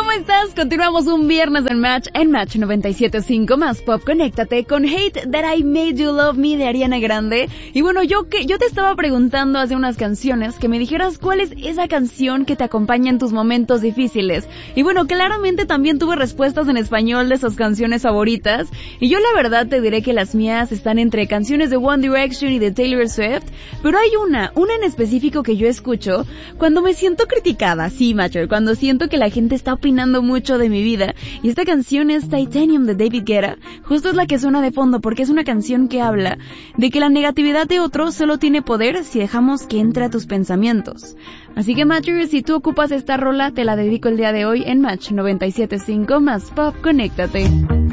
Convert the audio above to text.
¿cómo estás? Continuamos un viernes en Match 97.5 más Pop. Conéctate con Hate That I Made You Love Me de Ariana Grande. Y bueno, yo te estaba preguntando hace unas canciones que me dijeras cuál es esa canción que te acompaña en tus momentos difíciles. Y bueno, claramente también tuve respuestas en español de esas canciones favoritas. Y yo la verdad te diré que las mías están entre canciones de One Direction y de Taylor Swift. Pero hay una en específico que yo escucho cuando me siento criticada, sí, macho, cuando siento que la gente está opinando mucho de mi vida. Y esta canción es Titanium de David Guetta. Justo es la que suena de fondo porque es una canción que habla de que la negatividad de otro solo tiene poder si dejamos que entre a tus pensamientos. Así que, macho, si tú ocupas esta rola, te la dedico el día de hoy en Match 97.5 más Pop. Conéctate.